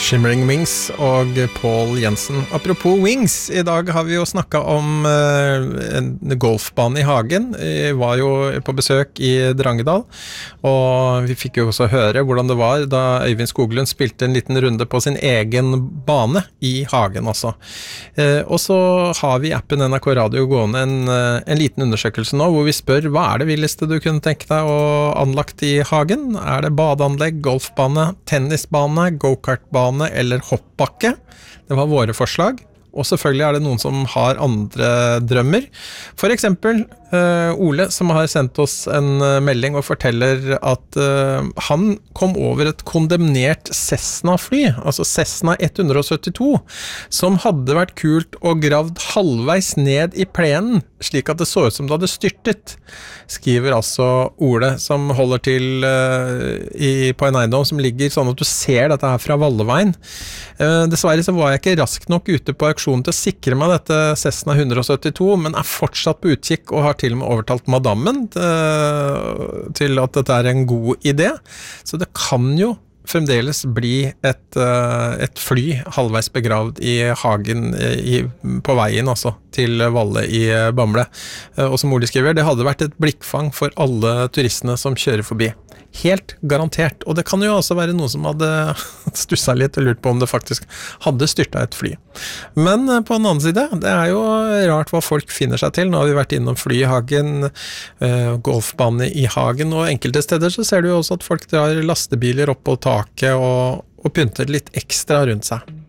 Shimmering Wings og Paul Jensen. Apropos Wings, i dag har vi jo snakket om en golfbane i hagen. Vi var jo på besøk i Drangedal, og vi fikk jo også høre hvordan det var da Øyvind Skoglund spilte en liten runde på sin egen bane i hagen også. Og så har vi i appen NRK Radio gående en liten undersøkelse nå, hvor vi spør hva det villeste du kunne tenke deg å anlagt i hagen? Det badeanlegg, golfbane, tennisbane, go-kartbane eller hoppbakke? Det var våre forslag. Og selvfølgelig det noen som har andre drømmer. For eksempel Ole, som har sendt oss en melding og forteller at han kom over et kondemnert Cessna-fly, altså Cessna 172, som hadde vært kult og gravd halvveis ned i plenen, slik at det så ut som det hadde styrtet. Skriver altså Ole, som holder til på en eiendom som ligger sånn at du ser dette her fra Valleveien. Dessverre så var jeg ikke raskt nok ute på auksjonen til å sikre meg dette Cessna 172, men fortsatt på utkikk og har til og med overtalt madammen til at dette en god idé. Så det kan jo fremdeles bli et fly halvveis begravd i hagen på veien altså, til Valle i Bamble. Og som Ole skriver, det hadde vært et blikkfang for alle turistene som kjører forbi. Helt garantert. Og det kan jo også være noen som hadde stusset litt og lurt på om det faktisk hadde styrtet et fly. Men på den annen side, det jo rart hva folk finner seg til. Nå har vi vært innom fly i hagen, golfbane i hagen, og enkelte steder så ser du jo også at folk drar lastebiler opp på taket og pynter litt ekstra rundt seg.